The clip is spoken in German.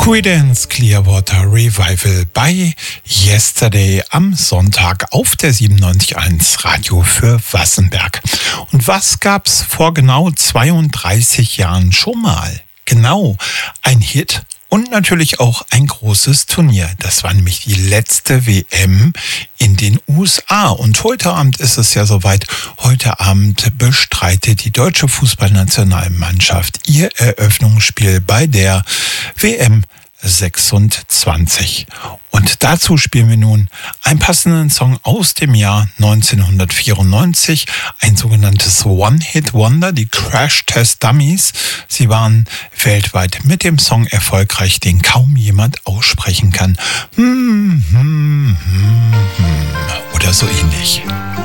Creedence Clearwater Revival bei Yesterday am Sonntag auf der 97.1 Radio für Wassenberg. Und was gab's vor genau 32 Jahren schon mal? Genau, ein Hit und natürlich auch ein großes Turnier. Das war nämlich die letzte WM in den USA. Und heute Abend ist es ja soweit. Heute Abend bestreitet die deutsche Fußballnationalmannschaft ihr Eröffnungsspiel bei der WM 26. Und dazu spielen wir nun einen passenden Song aus dem Jahr 1994, ein sogenanntes One-Hit-Wonder, die Crash Test Dummies. Sie waren weltweit mit dem Song erfolgreich, den kaum jemand aussprechen kann. Oder so ähnlich.